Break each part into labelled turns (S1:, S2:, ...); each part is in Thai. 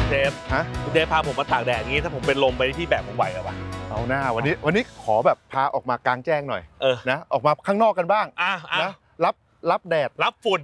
S1: เดฟ
S2: ฮะ
S1: เดฟพาผมมาตากแดดงี้ถ้าผมเป็นลมไปที่แบบผมไหวกับวะ
S2: เอาหน้าวันนี้ขอแบบพาออกมากลางแจ้งหน่อยนะออกมาข้างนอกกันบ้างนะรับแดด
S1: รับฝุ่น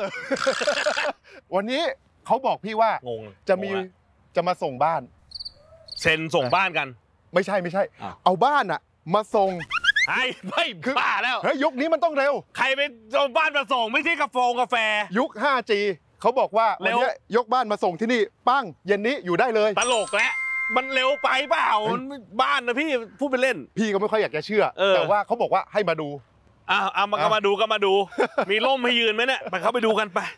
S2: วันนี้เขาบอกพี่ว่าง
S1: ง
S2: จะมาส่งบ้าน
S1: เซ็นส่งบ้านกัน
S2: ไม่ใช่เอาบ้านอะมาส่ง
S1: ไม่บ้าแล้ว
S2: เฮ้ยยุคนี้มันต้องเร็ว
S1: ใครไปส่งบ้านมาส่งไม่ใช่กาแฟ
S2: ยุค 5G เขาบอกว่าวันนี้ยกบ้านมาส่งที่นี่ปั้งเย็นนี้อยู่ได้เลย
S1: ตลกแล้วมันเร็วไปเปล่าบ้านนะพี่พูดไปเล่น
S2: พี่ก็ไม่ค่อยอยากจะเชื่อแต่ว่าเขาบอกว่าให้มาดู
S1: ก็มาดูมีร่มให้ยืนไหมเนี่ยไปเข้าไปดูกันไป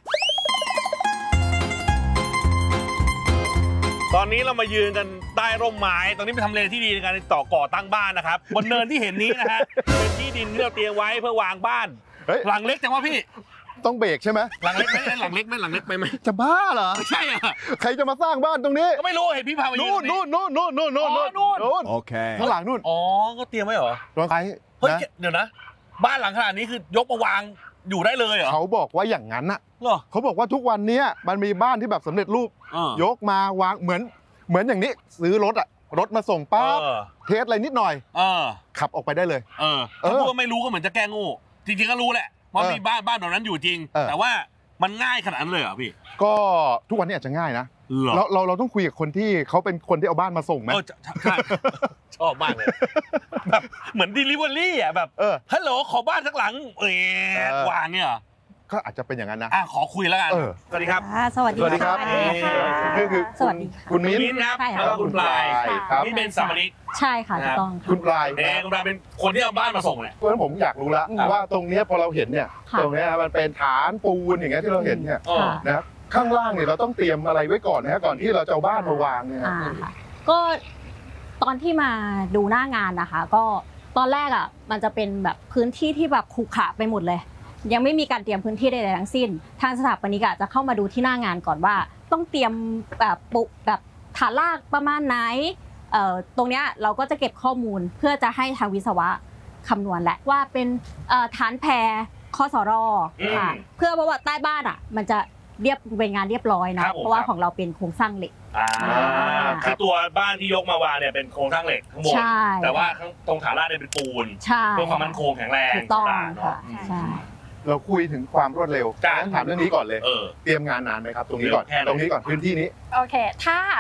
S1: ตอนนี้เรามายืนกันใต้ร่มไม้ตรงนี้เป็นทำเลที่ดีในการก่อตั้งบ้านนะครับบนเนินที่เห็นนี้นะฮะเป็นที่ดินที่เราเตรียมไว้เพื่อวางบ้านหลังเล็กจังวะพี่
S2: ต้องเบรกใช่ไหม
S1: หลังเล็กไม่หลังเล็กไปไหม
S2: จะบ้าเหรอ
S1: ใช่อ่ะ
S2: ใครจะมาสร้างบ้านตรงนี้
S1: ก็ไม่รู้เห็นพี่พาไปยืน
S2: นู่นโอเคข้างหลังนู่น
S1: อ๋อก็เตรียมไว้เหรอ
S2: ตรงไหน
S1: เฮ้ยเดี๋ยวนะบ้านหลังขนาดนี้คือยกมาวางอยู่ได้เลยเหรอ
S2: เขาบอกว่าอย่างนั้นน่ะเขาบอกว่าทุกวันนี้มันมีบ้านที่แบบสำเร็จรูปยกมาวางเหมือนอย่างนี้ซื้อรถมาส่งป้าเทสอะไรนิดหน่อยขับออกไปได้เลย
S1: ถ้าพูดว่าไม่รู้ก็เหมือนจะแก้งูจริงๆก็รู้แหละว่ามีบ้านแบบนั้นอยู่จริงแต่ว่ามันง่ายขนาดนั้นเลยเหรอพี่
S2: ก็ทุกวันนี้อาจจะง่ายนะเราต้องคุยกับคนที่เขาเป็นคนที่เอาบ้านมาส่งไหม
S1: ชอบมากเลยแบบเหมือน delivery อ่ะแบบฮัลโหลขอบ้านสักหลังวางเนี่ย
S2: ก็อาจจะเป็นอย่างนั้นนะ
S1: ขอคุยแล้วกันสวัสดีครับ
S3: สวัสดีครับ
S2: คือ
S3: สวัสดี
S2: คุณมิ้น
S1: ครับแล้วก็คุณปลายนี่เป็นสามี
S3: ใช่ค่ะถูกต้อง
S2: คุณปลาย
S1: คุณปลายเป็นคนที่เอาบ้านมาส่งเนี่ย
S2: เพราะฉะนั้นผมอยากรู้แล้วว่าตรงนี้พอเราเห็นเนี่ยตรงนี้มันเป็นฐานปูนอย่างเงี้ยที่เราเห็นเนี่ยนะข้างล่างเนี่ยเราต้องเตรียมอะไรไว้ก่อนนะก่อนที่เราจะเอาบ้านมาวางเนี่ย
S3: ก็ตอนที่มาดูหน้างานนะคะก็ตอนแรกอ่ะมันจะเป็นแบบพื้นที่ที่แบบขรุขระไปหมดเลยยังไม่มีการเตรียมพื้นที่ใดๆทั้งสิ้นทางสถาปนิกจะเข้ามาดูที่หน้างานก่อนว่าต้องเตรียมแบบปุแบบฐานรากประมาณไหนตรงเนี้ยเราก็จะเก็บข้อมูลเพื่อจะให้ทางวิศวะคำนวณแหละว่าเป็นฐานแพคสรค่ะเพื่อว่าใต้บ้านอ่ะมันจะเป็นงานเรียบร้อยนะเพราะว่าของเราเป็นโครงสร้างเหล็ก
S1: คือตัวบ้านที่ยกมาวางเนี่ยเป็นโครงสร้างเหล็กข้างบนแต่ว่าตรงฐานรากเนี่ยเป็นปูนเพื่อความมั่นคงแข็งแรง
S3: ถูกต้องค่ะใช่
S2: เราคุยถึงความรวดเร็วถามเรื่องนี้ก่อนเลยเตรียมงานนานไหมครับตรงนี้ก่อนพื้นที่นี้
S3: โอเคถ้า